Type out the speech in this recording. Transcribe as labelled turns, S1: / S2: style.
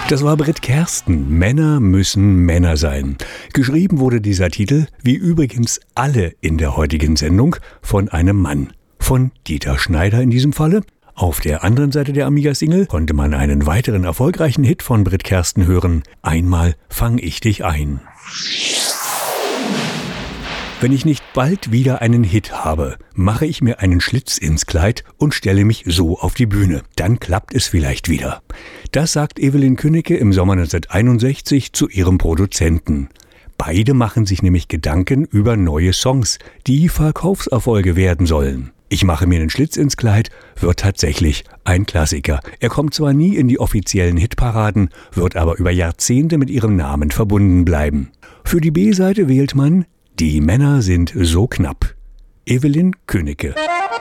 S1: Das war Brit Kersten. Männer müssen Männer sein. Geschrieben wurde dieser Titel, wie übrigens alle in der heutigen Sendung, von einem Mann. Von Dieter Schneider in diesem Falle. Auf der anderen Seite der Amiga-Single konnte man einen weiteren erfolgreichen Hit von Brit Kersten hören. Einmal fang ich dich ein. Wenn ich nicht bald wieder einen Hit habe, mache ich mir einen Schlitz ins Kleid und stelle mich so auf die Bühne. Dann klappt es vielleicht wieder. Das sagt Evelyn Künneke im Sommer 1961 zu ihrem Produzenten. Beide machen sich nämlich Gedanken über neue Songs, die Verkaufserfolge werden sollen. Ich mache mir einen Schlitz ins Kleid wird tatsächlich ein Klassiker. Er kommt zwar nie in die offiziellen Hitparaden, wird aber über Jahrzehnte mit ihrem Namen verbunden bleiben. Für die B-Seite wählt man Die Männer sind so knapp. Evelyn Künneke.